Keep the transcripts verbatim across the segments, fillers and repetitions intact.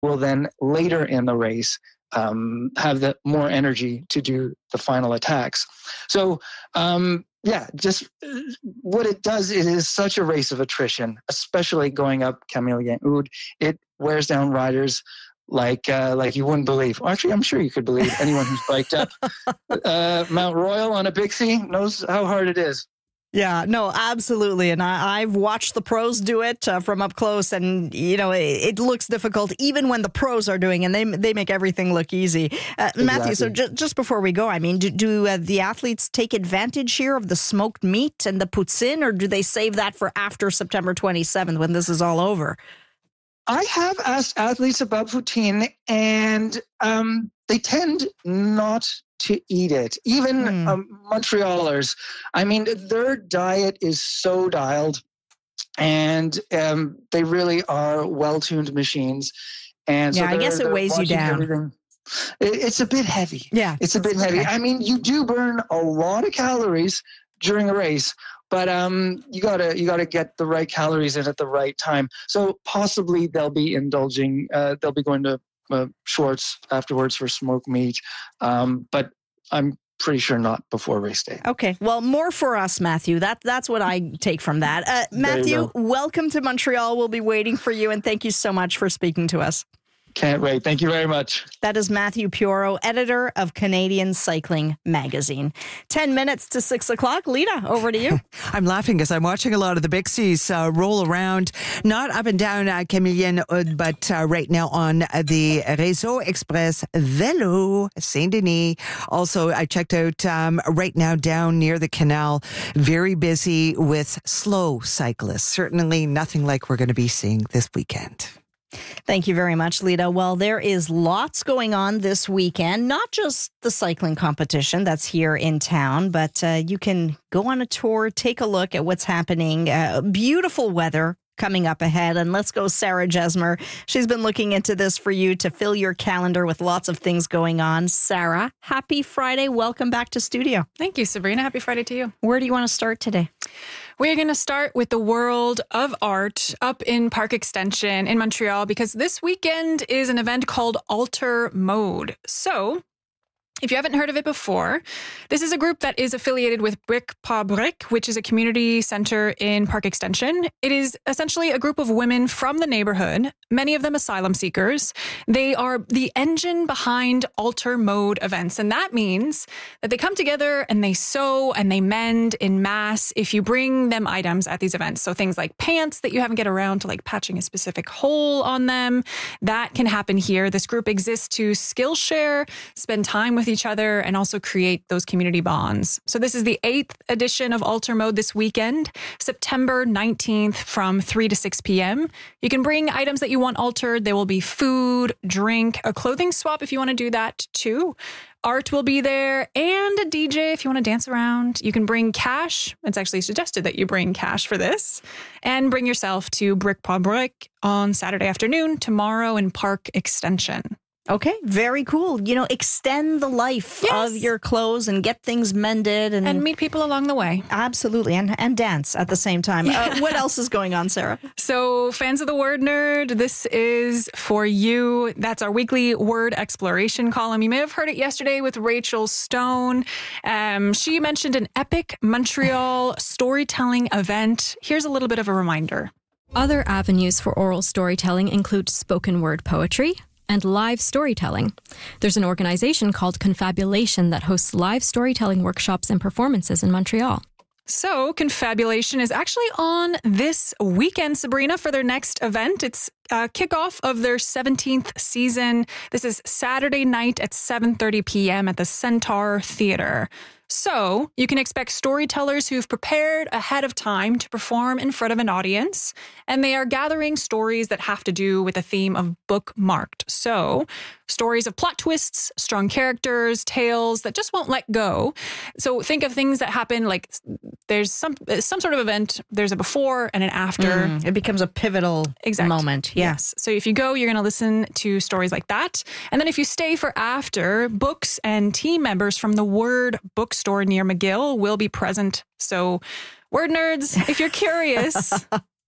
will then later in the race um, have the more energy to do the final attacks. So, um, yeah, just uh, what it does, it is such a race of attrition, especially going up Camillien Oud. It wears down riders like uh, like you wouldn't believe. Well, actually, I'm sure you could believe. Anyone who's biked up uh, Mount Royal on a Bixie knows how hard it is. Yeah, no, absolutely. And I, I've watched the pros do it uh, from up close, and, you know, it, it looks difficult even when the pros are doing, and they they make everything look easy. Uh, exactly. Matthew, so ju- just before we go, I mean, do, do uh, the athletes take advantage here of the smoked meat and the poutine, or do they save that for after September twenty-seventh when this is all over? I have asked athletes about poutine, and um, they tend not to eat it. Even mm. um, Montrealers, I mean, their diet is so dialed, and um, they really are well-tuned machines. And so yeah, I guess it weighs you down. Everything. It's a bit heavy. Yeah, it's a bit heavy. Okay. I mean, you do burn a lot of calories during a race, but um, you gotta you gotta get the right calories in at the right time. So possibly they'll be indulging. Uh, they'll be going to uh, Schwartz afterwards for smoked meat, um, but I'm pretty sure not before race day. Okay, well, more for us, Matthew. That that's what I take from that. Uh, Matthew, welcome to Montreal. We'll be waiting for you, and thank you so much for speaking to us. Can't wait. Thank you very much. That is Matthew Pioro, editor of Canadian Cycling Magazine. Ten minutes to six o'clock. Lita, over to you. I'm laughing because I'm watching a lot of the Bixies uh, roll around, not up and down uh, Camillien Oud, but uh, right now on the Réseau Express Vélo Saint-Denis. Also, I checked out um, right now down near the canal, very busy with slow cyclists. Certainly nothing like we're going to be seeing this weekend. Thank you very much, Lita. Well, there is lots going on this weekend, not just the cycling competition that's here in town, but uh, you can go on a tour, take a look at what's happening. Uh, beautiful weather coming up ahead. And let's go, Sarah Jesmer. She's been looking into this for you to fill your calendar with lots of things going on. Sarah, happy Friday. Welcome back to studio. Thank you, Sabrina. Happy Friday to you. Where do you want to start today? We're going to start with the World of Art up in Park Extension in Montreal, because this weekend is an event called Alter Mode. So, if you haven't heard of it before, this is a group that is affiliated with Brick Pa Brick, which is a community center in Park Extension. It is essentially a group of women from the neighborhood, many of them asylum seekers. They are the engine behind Alter Mode events. And that means that they come together and they sew and they mend in mass if you bring them items at these events. So things like pants that you haven't get around to like patching a specific hole on them, that can happen here. This group exists to Skillshare, spend time with each other, and also create those community bonds. So this is the eighth edition of Alter Mode this weekend, September nineteenth from three to six p.m. You can bring items that you want altered. There will be food, drink, a clothing swap if you want to do that too. Art will be there, and a D J if you want to dance around. You can bring cash. It's actually suggested that you bring cash for this. And bring yourself to Brick Pa Brick on Saturday afternoon, tomorrow in Park Extension. Okay, very cool. You know, extend the life yes. of your clothes and get things mended. And, and meet people along the way. Absolutely, and, and dance at the same time. Yeah. Uh, what else is going on, Sarah? So, fans of the Word Nerd, this is for you. That's our weekly word exploration column. You may have heard it yesterday with Rachel Stone. Um, she mentioned an epic Montreal storytelling event. Here's a little bit of a reminder. Other avenues for oral storytelling include spoken word poetry and live storytelling. There's an organization called Confabulation that hosts live storytelling workshops and performances in Montreal. So, Confabulation is actually on this weekend, Sabrina, for their next event. It's a kickoff of their seventeenth season. This is Saturday night at seven thirty p.m. at the Centaur Theatre. So, you can expect storytellers who've prepared ahead of time to perform in front of an audience, and they are gathering stories that have to do with the theme of bookmarked. So, stories of plot twists, strong characters, tales that just won't let go. So, think of things that happen like there's some some sort of event, there's a before and an after. Mm, it becomes a pivotal exact. moment. Yeah. Yes. So, if you go, you're going to listen to stories like that. And then if you stay for after, books and team members from the Word Bookstore near McGill will be present. So, Word Nerds, if you're curious,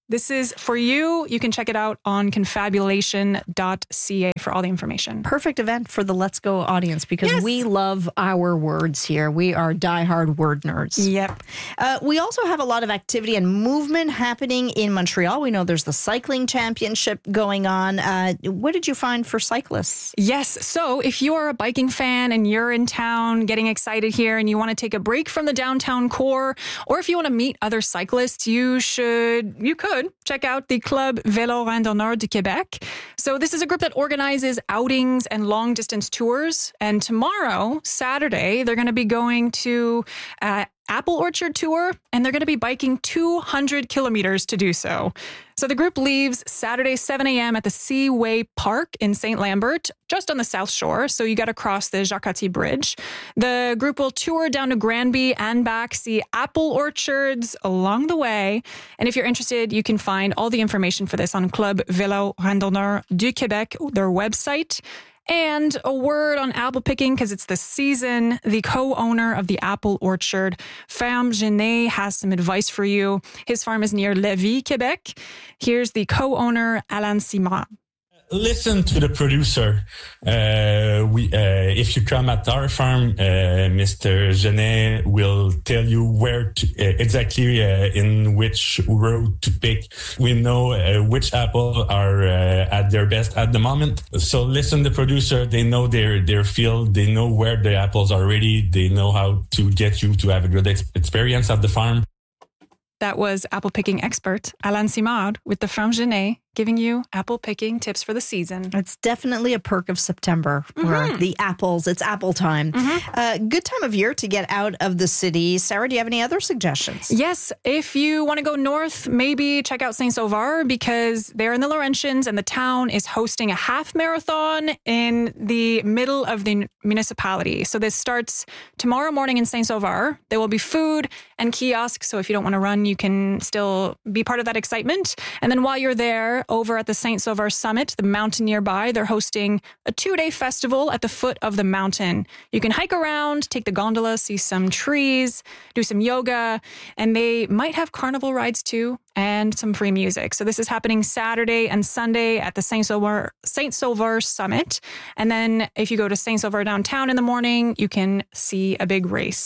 This is for you. You can check it out on confabulation dot c a for all the information. Perfect event for the Let's Go audience because Yes. we love our words here. We are diehard word nerds. Yep. Uh, we also have a lot of activity and movement happening in Montreal. We know there's the cycling championship going on. Uh, what did you find for cyclists? Yes. So if you are a biking fan and you're in town getting excited here and you want to take a break from the downtown core, or if you want to meet other cyclists, you should, you could check out the Club Vélo Randonneur du Québec. So this is a group that organizes outings and long distance tours. And tomorrow, Saturday, they're going to be going to uh, Apple Orchard Tour, and they're going to be biking two hundred kilometers to do so. So the group leaves Saturday, seven a.m. at the Seaway Park in Saint Lambert, just on the South Shore. So you got to cross the Jacques Cartier Bridge. The group will tour down to Granby and back, see apple orchards along the way. And if you're interested, you can find all the information for this on Club Vélo Randonneur du Québec, their website. And a word on apple picking, because it's the season. The co-owner of the apple orchard, Ferme Genet, has some advice for you. His farm is near Lévis, Quebec. Here's the co-owner, Alain Simard. Listen to the producer. Uh, we, uh, if you come at our farm, uh, Mister Genet will tell you where to, uh, exactly uh, in which road to pick. We know uh, which apple are uh, at their best at the moment. So listen to the producer. They know their, their field. They know where the apples are ready. They know how to get you to have a good ex- experience at the farm. That was apple picking expert Alain Simard with the Ferme Genet, giving you apple picking tips for the season. It's definitely a perk of September, where Mm-hmm. the apples, it's apple time. Mm-hmm. Uh, good time of year to get out of the city. Sarah, do you have any other suggestions? Yes, if you want to go north, maybe check out Saint Sauveur because they're in the Laurentians and the town is hosting a half marathon in the middle of the municipality. So this starts tomorrow morning in Saint Sauveur. There will be food and kiosks. So if you don't want to run, you can still be part of that excitement. And then while you're there, over at the Saint Sauveur Summit, the mountain nearby, they're hosting a two-day festival at the foot of the mountain. You can hike around, take the gondola, see some trees, do some yoga, and they might have carnival rides too, and some free music. So this is happening Saturday and Sunday at the Saint Sauveur, Saint Sauveur Summit. And then if you go to Saint Sauveur downtown in the morning, you can see a big race.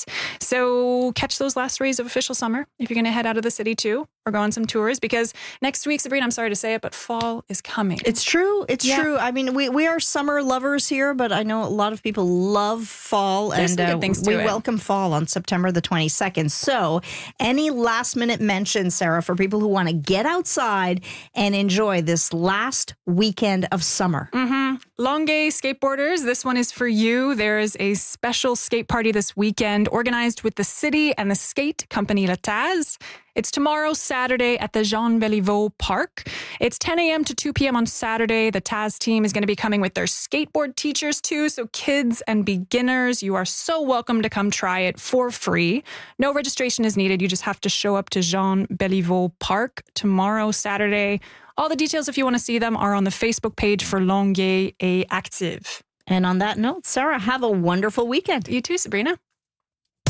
So catch those last rays of official summer if you're going to head out of the city too, or go on some tours, because next week, Sabrina, I'm sorry to say it, but fall is coming. It's true. It's Yeah. true. I mean, we, we are summer lovers here, but I know a lot of people love fall. There's and some good uh, things to we it. welcome fall on September the twenty-second. So any last minute mention, Sarah, for people who want to get outside and enjoy this last weekend of summer? Mm-hmm. Longueuil skateboarders, this one is for you. There is a special skate party this weekend organized with the city and the skate company Le Taz. It's tomorrow, Saturday, at the Jean Béliveau Park. It's ten a.m. to two p.m. on Saturday. The Taz team is going to be coming with their skateboard teachers too. So kids and beginners, you are so welcome to come try it for free. No registration is needed. You just have to show up to Jean Béliveau Park tomorrow, Saturday. All the details, if you want to see them, are on the Facebook page for Longueuil et Active. And on that note, Sarah, have a wonderful weekend. You too, Sabrina.